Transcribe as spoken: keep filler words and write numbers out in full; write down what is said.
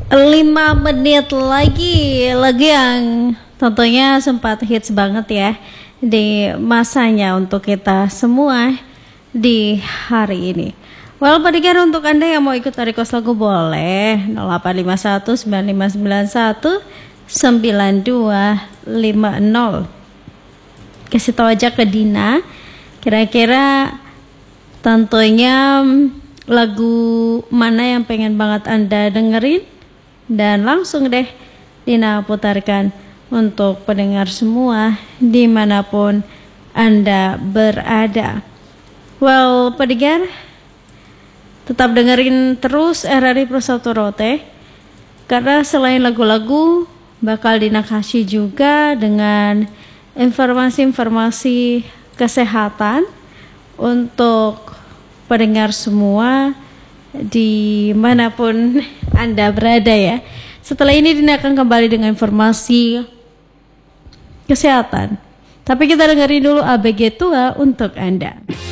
lima menit lagi, lagu yang tentunya sempat hits banget ya di masanya untuk kita semua di hari ini. Well, pendengar, untuk Anda yang mau ikut request lagu boleh nol delapan lima satu sembilan lima sembilan satu sembilan dua lima nol. Kasih tahu aja ke Dina kira-kira tentunya lagu mana yang pengen banget Anda dengerin, dan langsung deh Dina putarkan untuk pendengar semua dimanapun Anda berada. Well, pendengar, tetap dengerin terus R R I Persatu Rote, karena selain lagu-lagu bakal Dina kasih juga dengan informasi-informasi kesehatan untuk pendengar semua dimanapun Anda berada ya. Setelah ini Dina akan kembali dengan informasi kesehatan, tapi kita dengerin dulu A B G Tua untuk Anda.